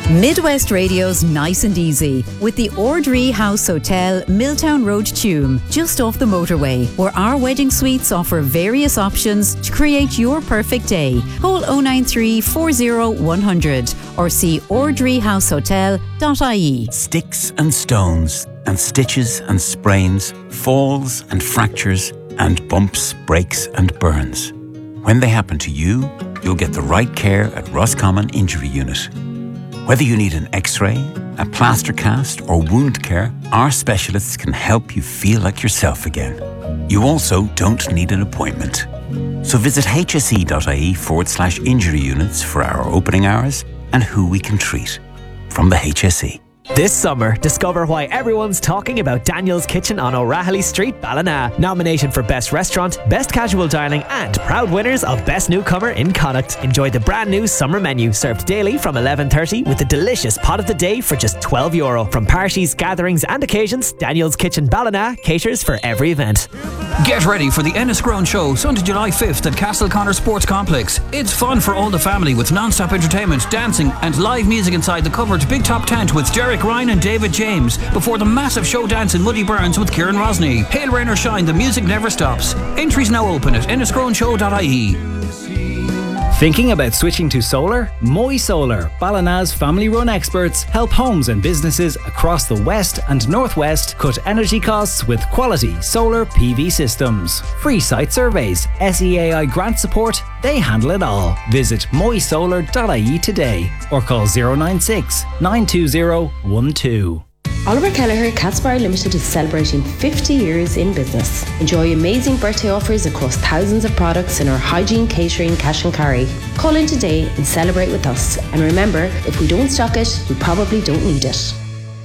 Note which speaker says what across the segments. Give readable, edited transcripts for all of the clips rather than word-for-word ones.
Speaker 1: Midwest Radio's Nice and Easy with the Ordree House Hotel, Milltown Road, Tuam, just off the motorway, where our wedding suites offer various options to create your perfect day. Call 093 40 100 or see ordreehousehotel.ie.
Speaker 2: Sticks and stones and stitches and sprains, falls and fractures and bumps, breaks and burns. When they happen to you, you'll get the right care at Roscommon Injury Unit. Whether you need an X-ray, a plaster cast or wound care, our specialists can help you feel like yourself again. You also don't need an appointment. So visit hse.ie/injury units for our opening hours and who we can treat. From the HSE.
Speaker 3: This summer, discover why everyone's talking about Daniel's Kitchen on O'Rahilly Street, Ballina. Nominated for Best Restaurant, Best Casual Dining and proud winners of Best Newcomer in Connacht. Enjoy the brand new summer menu served daily from 11:30 with a delicious pot of the day for just €12. From parties, gatherings and occasions, Daniel's Kitchen Ballina caters for every event.
Speaker 4: Get ready for the Enniscrone Show, Sunday, July 5th at Castleconnor Sports Complex. It's fun for all the family with non-stop entertainment, dancing and live music inside the covered Big Top tent with Derek Ryan and David James before the massive show dance in Muddy Burns with Kieran Rosny. Hail, rain or shine, the music never stops. Entries now open at enniscroneshow.ie.
Speaker 5: Thinking about switching to solar? Moy Solar, Ballina's family-run experts, help homes and businesses across the west and northwest cut energy costs with quality solar PV systems. Free site surveys, SEAI grant support, they handle it all. Visit moysolar.ie today or call 096 920 12.
Speaker 6: Oliver Kelleher Catsbar Limited is celebrating 50 years in business. Enjoy amazing birthday offers across thousands of products in our hygiene, catering, cash and carry. Call in today and celebrate with us. And remember, if we don't stock it, we probably don't need it.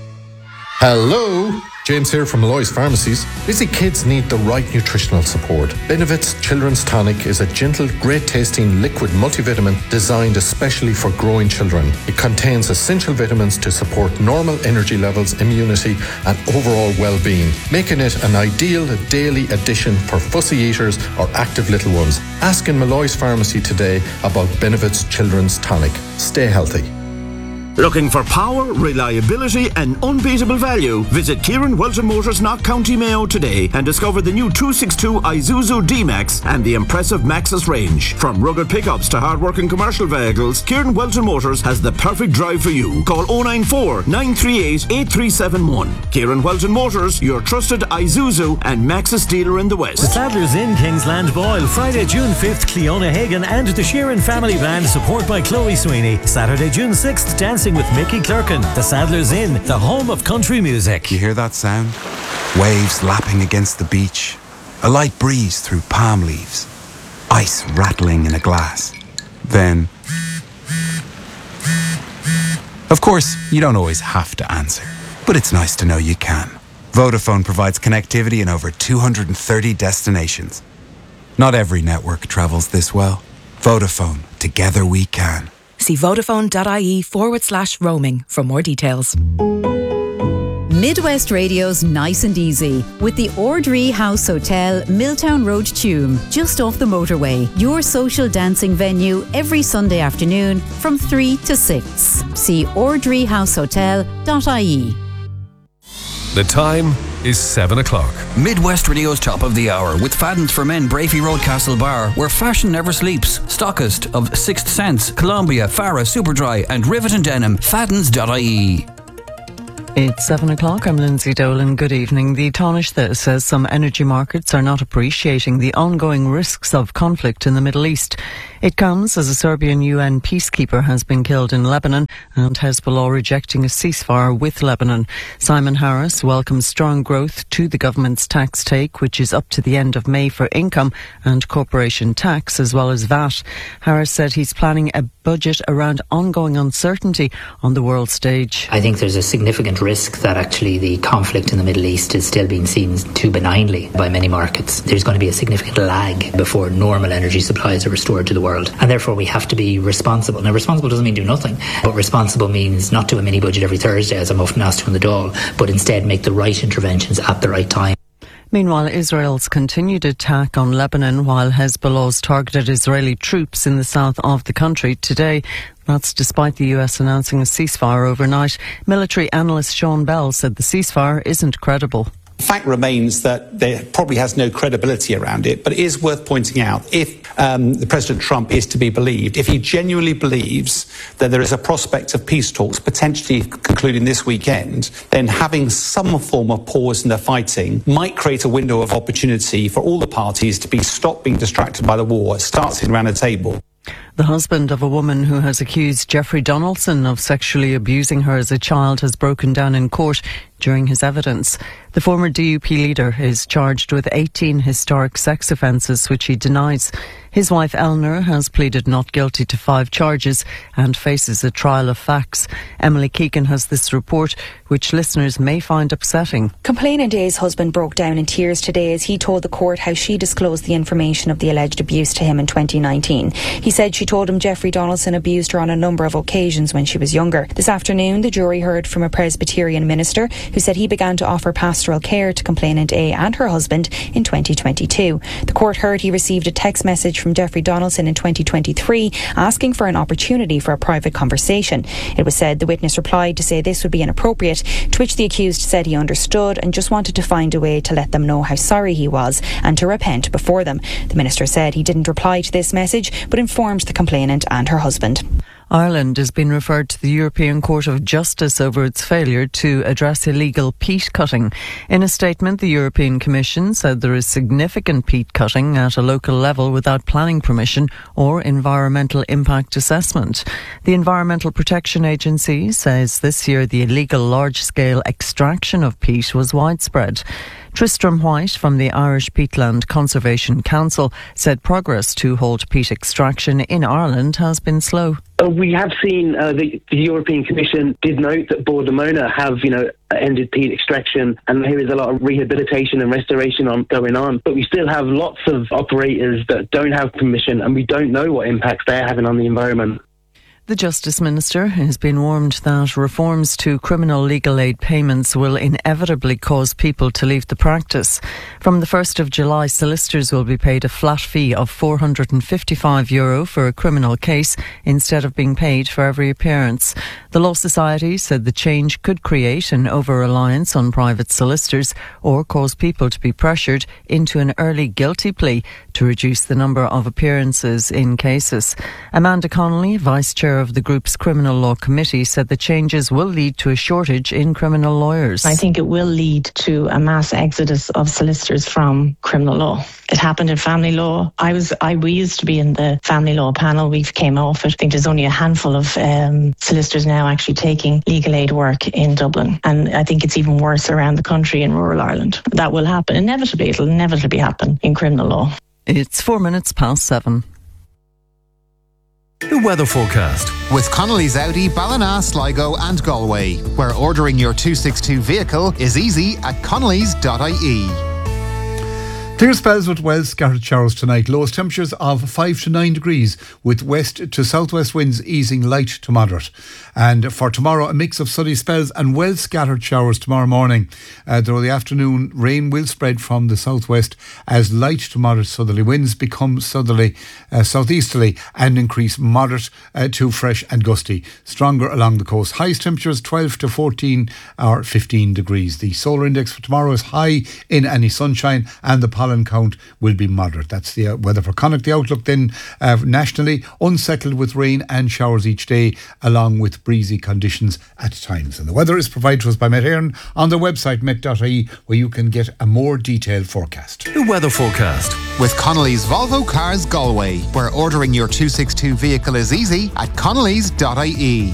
Speaker 7: Hello, James here from Malloy's Pharmacies. Busy kids need the right nutritional support. Benevit's Children's Tonic is a gentle, great-tasting liquid multivitamin designed especially for growing children. It contains essential vitamins to support normal energy levels, immunity and overall well-being, making it an ideal daily addition for fussy eaters or active little ones. Ask in Malloy's Pharmacy today about Benevit's Children's Tonic. Stay healthy.
Speaker 8: Looking for power, reliability and unbeatable value? Visit Kieran Welton Motors, Knock County Mayo today and discover the new 262 Isuzu D-Max and the impressive Maxus range. From rugged pickups to hard-working commercial vehicles, Kieran Welton Motors has the perfect drive for you. Call 094 938 8371. Kieran Welton Motors, your trusted Isuzu and Maxus dealer in the West.
Speaker 9: The Saddlers Inn, Kingsland Boyle, Friday, June 5th, Cleona Hagan and the Sheeran Family Band, support by Chloe Sweeney. Saturday, June 6th, dancing with Mickey Clerkin. The Saddlers Inn, the home of country music.
Speaker 10: You hear that sound? Waves lapping against the beach, a light breeze through palm leaves, ice rattling in a glass. Then, of course, you don't always have to answer, but it's nice to know you can. Vodafone provides connectivity in over 230 destinations. Not every network travels this well. Vodafone, together we can.
Speaker 11: See vodafone.ie/roaming for more details.
Speaker 1: Midwest Radio's Nice and Easy with the Ordree House Hotel, Milltown Road, Tuam, just off the motorway. Your social dancing venue every Sunday afternoon from 3 to 6. See ordreehousehotel.ie.
Speaker 12: The time is 7 o'clock.
Speaker 4: Midwest Radio's Top of the Hour with Fadden's for Men, Brafey Road, Castlebar, where fashion never sleeps. Stockist of Sixth Sense, Columbia, Farah, Superdry and Rivet and Denim. Faddens.ie.
Speaker 13: It's 7 o'clock. I'm Lindsay Dolan. Good evening. The Taoiseach says some energy markets are not appreciating the ongoing risks of conflict in the Middle East. It comes as a Serbian UN peacekeeper has been killed in Lebanon and Hezbollah rejecting a ceasefire with Lebanon. Simon Harris welcomes strong growth to the government's tax take, which is up to the end of May for income and corporation tax as well as VAT. Harris said he's planning a budget around ongoing uncertainty on the world stage.
Speaker 14: I think there's a significant risk that actually the conflict in the Middle East is still being seen too benignly by many markets. There's going to be a significant lag before normal energy supplies are restored to the world, and therefore we have to be responsible. Now, responsible doesn't mean do nothing, but responsible means not do a mini budget every Thursday, as I'm often asked to in the Dáil, but instead make the right interventions at the right time.
Speaker 13: Meanwhile, Israel's continued attack on Lebanon while Hezbollah's targeted Israeli troops in the south of the country. Today, That's despite the US announcing a ceasefire overnight. Military analyst Sean Bell said the ceasefire isn't credible.
Speaker 11: The fact remains that there probably has no credibility around it, but it is worth pointing out, if the President Trump is to be believed, if he genuinely believes that there is a prospect of peace talks potentially concluding this weekend, then having some form of pause in the fighting might create a window of opportunity for all the parties to stop being distracted by the war, start sitting around a table.
Speaker 13: The husband of a woman who has accused Jeffrey Donaldson of sexually abusing her as a child has broken down in court during his evidence. The former DUP leader is charged with 18 historic sex offences, which he denies. His wife Eleanor has pleaded not guilty to 5 charges and faces a trial of facts. Emily Keegan has this report, which listeners may find upsetting.
Speaker 15: Complainant A's husband broke down in tears today as he told the court how she disclosed the information of the alleged abuse to him in 2019. He said she told him Jeffrey Donaldson abused her on a number of occasions when she was younger. This afternoon, the jury heard from a Presbyterian minister who said he began to offer pastoral care to complainant A and her husband in 2022. The court heard he received a text message from Jeffrey Donaldson in 2023 asking for an opportunity for a private conversation. It was said the witness replied to say this would be inappropriate, to which the accused said he understood and just wanted to find a way to let them know how sorry he was and to repent before them. The minister said he didn't reply to this message but informed the complainant and her husband.
Speaker 13: Ireland has been referred to the European Court of Justice over its failure to address illegal peat cutting. In a statement, the European Commission said there is significant peat cutting at a local level without planning permission or environmental impact assessment. The Environmental Protection Agency says this year the illegal large-scale extraction of peat was widespread. Tristram White from the Irish Peatland Conservation Council said progress to halt peat extraction in Ireland has been slow.
Speaker 16: We have seen the European Commission did note that Bord na Móna have, ended peat extraction, and there is a lot of rehabilitation and restoration going on. But we still have lots of operators that don't have permission, and we don't know what impacts they're having on the environment.
Speaker 13: The Justice Minister has been warned that reforms to criminal legal aid payments will inevitably cause people to leave the practice. From the 1st of July, solicitors will be paid a flat fee of €455 for a criminal case instead of being paid for every appearance. The Law Society said the change could create an over-reliance on private solicitors or cause people to be pressured into an early guilty plea to reduce the number of appearances in cases. Amanda Connolly, Vice Chair of the group's Criminal Law Committee, said the changes will lead to a shortage in criminal lawyers.
Speaker 17: I think it will lead to a mass exodus of solicitors from criminal law. It happened in family law. We used to be in the family law panel. We came off it. I think there's only a handful of solicitors now actually taking legal aid work in Dublin. And I think it's even worse around the country in rural Ireland. That will happen. Inevitably, it'll inevitably happen in criminal law.
Speaker 13: It's 7:04.
Speaker 12: The weather forecast.
Speaker 18: With Connolly's Audi, Ballina, Sligo and Galway, where ordering your 262 vehicle is easy at connellys.ie.
Speaker 19: Clear spells with well scattered showers tonight. Lowest temperatures of 5 to 9 degrees with west to southwest winds easing light to moderate. And for tomorrow, a mix of sunny spells and well scattered showers tomorrow morning. Though the afternoon, rain will spread from the southwest as light to moderate southerly winds become southeasterly and increase moderate to fresh and gusty. Stronger along the coast. Highest temperatures 12 to 14 or 15 degrees. The solar index for tomorrow is high in any sunshine and the pollen count will be moderate. That's the weather for Connacht. The outlook then nationally, unsettled with rain and showers each day along with breezy conditions at times. And the weather is provided to us by Met Éireann on the website met.ie, where you can get a more detailed forecast.
Speaker 12: The weather forecast.
Speaker 18: With Connolly's Volvo Cars Galway, where ordering your 262 vehicle is easy at connellys.ie.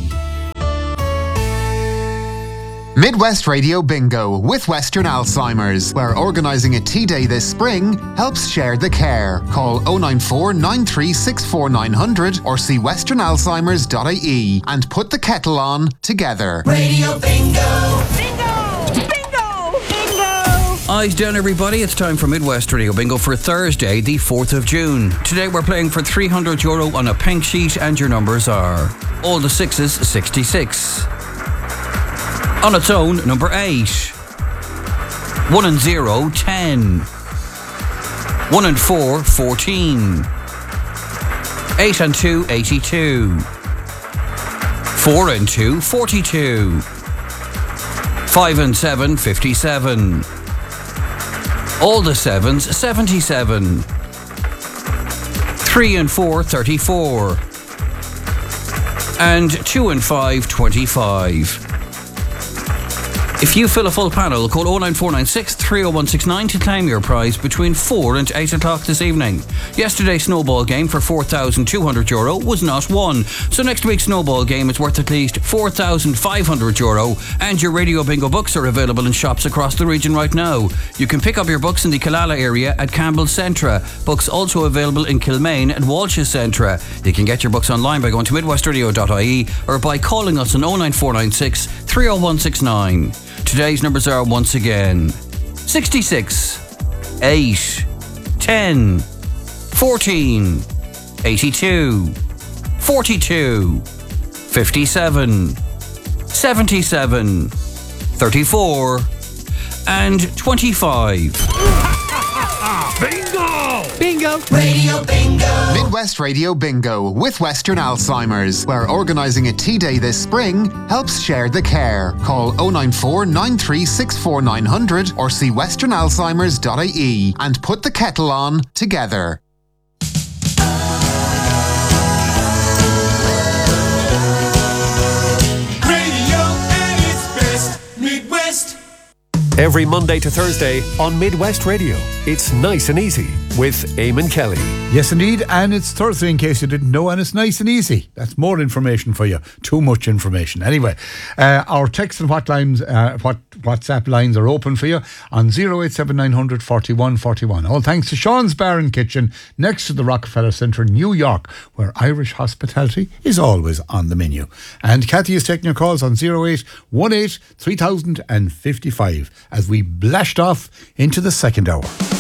Speaker 18: Midwest Radio Bingo with Western Alzheimer's, where organising a tea day this spring helps share the care. Call 094 9364 900 or see westernalzheimers.ie and put the kettle on together.
Speaker 4: Radio Bingo! Bingo! Bingo! Bingo! Eyes down, everybody. It's time for Midwest Radio Bingo for Thursday, the 4th of June. Today we're playing for €300 on a pink sheet, and your numbers are all the sixes, 66. On its own, number 8. 1 and 0, 10. 1 and 4, 14. 8 and 2, 82. 4 and 2, 42. 5 and 7, 57. All the sevens, 77. 3 and 4, 34. And 2 and 5, 25. If you fill a full panel, call 09496 30169 to claim your prize between 4 and 8 o'clock this evening. Yesterday's snowball game for €4,200 was not won, so next week's snowball game is worth at least €4,500, and your Radio Bingo books are available in shops across the region right now. You can pick up your books in the Killala area at Campbell's Centra. Books also available in Kilmaine and Walsh's Centra. You can get your books online by going to midwestradio.ie or by calling us on 09496 30169. Today's numbers are once again 66, 8, 10, 14, 82, 42, 57, 77, 34, and 25.
Speaker 18: Bingo!
Speaker 3: Bingo!
Speaker 18: Radio Bingo! Midwest Radio Bingo with Western Alzheimer's, where organising a tea day this spring helps share the care. Call 094 9364 900 or see westernalzheimers.ie and put the kettle on together.
Speaker 12: Every Monday to Thursday on Midwest Radio, it's Nice and Easy with Eamon Kelly.
Speaker 19: Yes, indeed, and it's Thursday in case you didn't know, and it's nice and easy. That's more information for you. Too much information. Anyway, our text and WhatsApp lines are open for you on 087900 41 41. All thanks to Sean's Bar and Kitchen next to the Rockefeller Centre in New York, where Irish hospitality is always on the menu. And Kathy is taking your calls on 0818 3055 as we blashed off into the second hour.